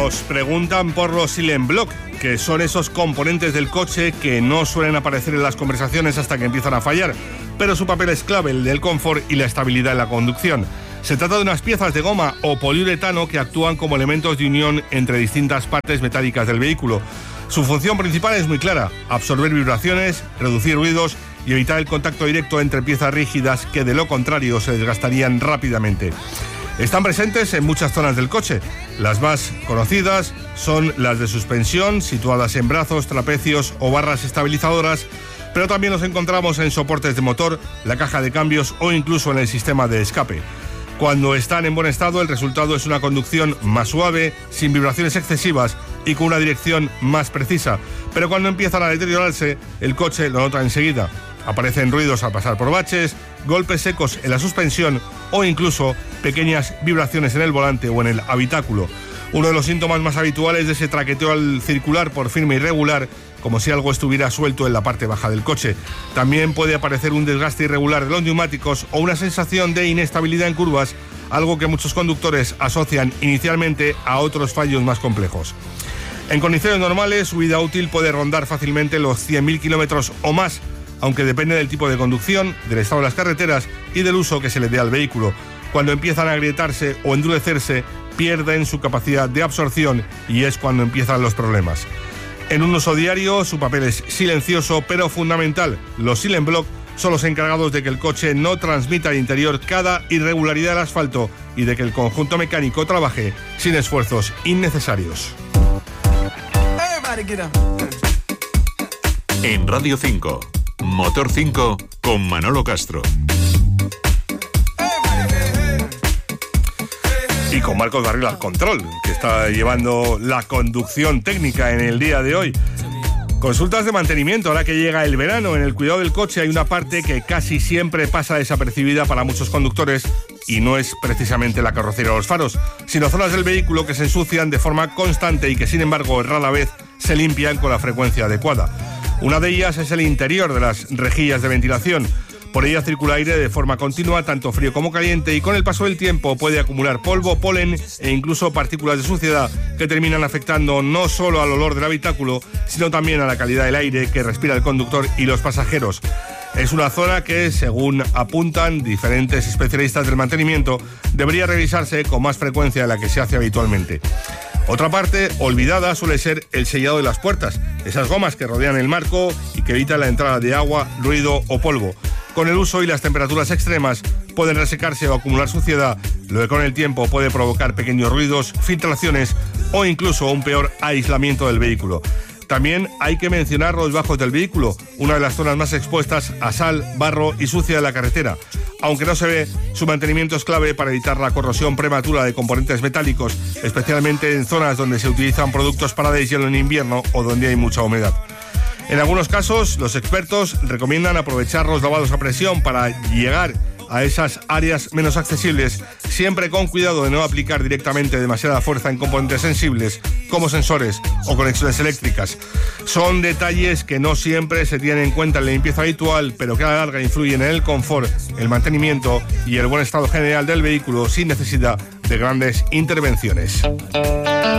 Nos preguntan por los Silent Block, que son esos componentes del coche que no suelen aparecer en las conversaciones hasta que empiezan a fallar, pero su papel es clave, el del confort y la estabilidad en la conducción. Se trata de unas piezas de goma o poliuretano que actúan como elementos de unión entre distintas partes metálicas del vehículo. Su función principal es muy clara: absorber vibraciones, reducir ruidos y evitar el contacto directo entre piezas rígidas que de lo contrario se desgastarían rápidamente. Están presentes en muchas zonas del coche. Las más conocidas son las de suspensión, situadas en brazos, trapecios o barras estabilizadoras, pero también los encontramos en soportes de motor, la caja de cambios o incluso en el sistema de escape. Cuando están en buen estado, el resultado es una conducción más suave, sin vibraciones excesivas y con una dirección más precisa. Pero cuando empiezan a deteriorarse, el coche lo nota enseguida. Aparecen ruidos al pasar por baches, golpes secos en la suspensión o incluso pequeñas vibraciones en el volante o en el habitáculo. Uno de los síntomas más habituales de ese traqueteo al circular por firme y irregular, como si algo estuviera suelto en la parte baja del coche. También puede aparecer un desgaste irregular de los neumáticos o una sensación de inestabilidad en curvas, algo que muchos conductores asocian inicialmente a otros fallos más complejos. En condiciones normales, su vida útil puede rondar fácilmente los 100.000 kilómetros o más, aunque depende del tipo de conducción, del estado de las carreteras y del uso que se le dé al vehículo. Cuando empiezan a agrietarse o endurecerse, pierden su capacidad de absorción y es cuando empiezan los problemas. En un uso diario, su papel es silencioso pero fundamental. Los Silent Block son los encargados de que el coche no transmita al interior cada irregularidad del asfalto y de que el conjunto mecánico trabaje sin esfuerzos innecesarios. En Radio 5, Motor 5 con Manolo Castro. Y con Marcos Barril al control, que está llevando la conducción técnica en el día de hoy. Consultas de mantenimiento. Ahora que llega el verano, en el cuidado del coche hay una parte que casi siempre pasa desapercibida para muchos conductores y no es precisamente la carrocería o los faros, sino zonas del vehículo que se ensucian de forma constante y que sin embargo rara vez se limpian con la frecuencia adecuada. Una de ellas es el interior de las rejillas de ventilación. Por ella circula aire de forma continua, tanto frío como caliente, y con el paso del tiempo puede acumular polvo, polen e incluso partículas de suciedad que terminan afectando no solo al olor del habitáculo, sino también a la calidad del aire que respira el conductor y los pasajeros. Es una zona que, según apuntan diferentes especialistas del mantenimiento, debería revisarse con más frecuencia de la que se hace habitualmente. Otra parte olvidada suele ser el sellado de las puertas, esas gomas que rodean el marco y que evitan la entrada de agua, ruido o polvo. Con el uso y las temperaturas extremas pueden resecarse o acumular suciedad, lo que con el tiempo puede provocar pequeños ruidos, filtraciones o incluso un peor aislamiento del vehículo. También hay que mencionar los bajos del vehículo, una de las zonas más expuestas a sal, barro y sucia de la carretera. Aunque no se ve, su mantenimiento es clave para evitar la corrosión prematura de componentes metálicos, especialmente en zonas donde se utilizan productos para deshielo en invierno o donde hay mucha humedad. En algunos casos, los expertos recomiendan aprovechar los lavados a presión para llegar a esas áreas menos accesibles, siempre con cuidado de no aplicar directamente demasiada fuerza en componentes sensibles, como sensores o conexiones eléctricas. Son detalles que no siempre se tienen en cuenta en la limpieza habitual, pero que a la larga influyen en el confort, el mantenimiento y el buen estado general del vehículo sin necesidad de grandes intervenciones.